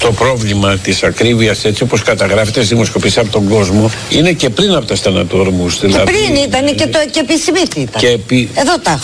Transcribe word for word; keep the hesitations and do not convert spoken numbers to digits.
Το πρόβλημα της ακρίβειας, έτσι όπως καταγράφεται στις δημοσκοπήσεις από τον κόσμο, είναι και πριν από τα στενατόρμους. Δηλαδή, και πριν ήταν και το και επισημήτη ήταν. Και επί... Εδώ τα